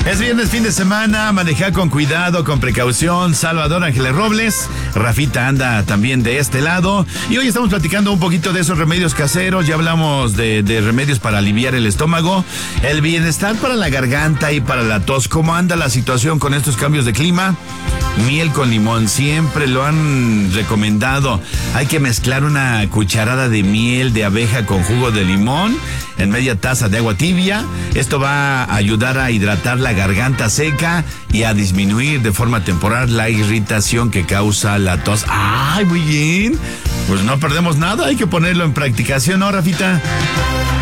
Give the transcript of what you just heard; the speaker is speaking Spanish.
Es viernes, fin de semana, maneja con cuidado, con precaución. Salvador Ángeles Robles, Rafita anda también de este lado. Y hoy estamos platicando un poquito de esos remedios caseros. Ya hablamos de remedios para aliviar el estómago, el bienestar para la garganta y para la tos. ¿Cómo anda la situación con estos cambios de clima? Miel con limón, siempre lo han recomendado. Hay que mezclar una cucharada de miel de abeja con jugo de limón en media taza de agua tibia. Esto va a ayudar a hidratar la garganta seca y a disminuir de forma temporal la irritación que causa la tos. ¡Ay, muy bien! Pues no perdemos nada, hay que ponerlo en práctica, ¿sí o no, Rafita?